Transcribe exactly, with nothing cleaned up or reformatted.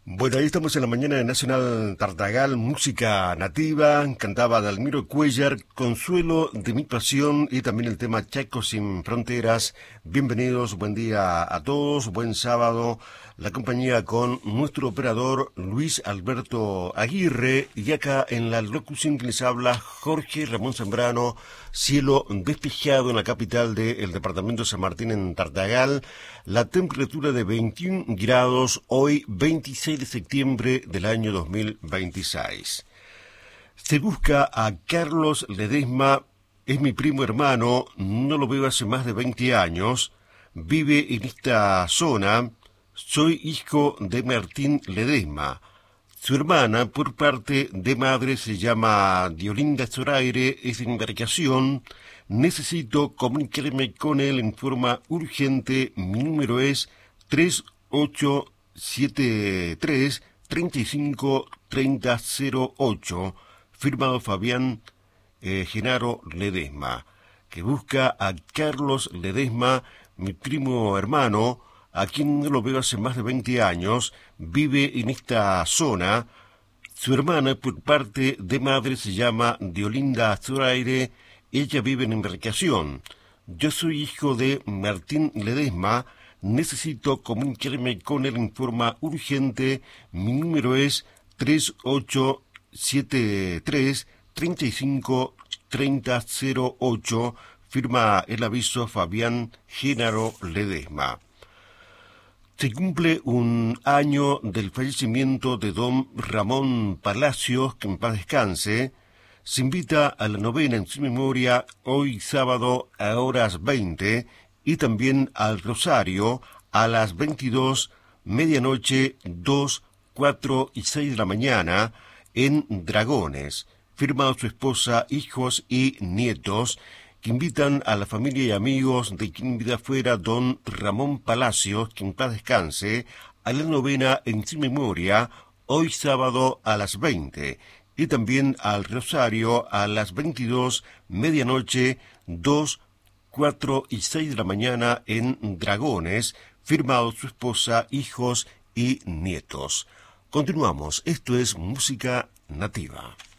Bueno, ahí estamos en la mañana de Nacional Tartagal, música nativa, cantaba Dalmiro Cuellar, Consuelo de mi pasión y también el tema Chaco sin fronteras. Bienvenidos, buen día a todos, buen sábado. La compañía con nuestro operador Luis Alberto Aguirre y acá en la locución que les habla Jorge Ramón Zambrano. Cielo despejado en la capital del departamento de San Martín en Tartagal. La temperatura de veintiún grados, hoy veintiséis de septiembre del año dos mil veintiséis. Se busca a Carlos Ledesma, es mi primo hermano, no lo veo hace más de veinte años, vive en esta zona, soy hijo de Martín Ledesma. Su hermana, por parte de madre, se llama Diolinda Zoraire, es de embarcación. Necesito comunicarme con él en forma urgente. Mi número es tres ocho siete tres, tres cinco tres cero cero ocho. Firmado Fabián eh, Genaro Ledesma, que busca a Carlos Ledesma, mi primo hermano, a quien no lo veo hace más de veinte años, vive en esta zona. Su hermana, por parte de madre, se llama Diolinda Zoraire, ella vive en embarcación. Yo soy hijo de Martín Ledesma, necesito comunicarme con él en forma urgente. Mi número es tres ocho siete tres, tres cinco tres cero cero ocho. Firma el aviso Fabián Genaro Ledesma. Se cumple un año del fallecimiento de don Ramón Palacios, que en paz descanse. Se invita a la novena en su memoria hoy sábado a horas veinte y también al rosario a las veintidós, medianoche, dos, cuatro y seis de la mañana en Dragones. Firmado su esposa, hijos y nietos, que invitan a la familia y amigos de quien vida fuera don Ramón Palacios, que en paz descanse, a la novena en su memoria, hoy sábado a las veinte, y también al rosario a las veintidós, medianoche, dos, cuatro y seis de la mañana en Dragones, firmado su esposa, hijos y nietos. Continuamos, esto es música nativa.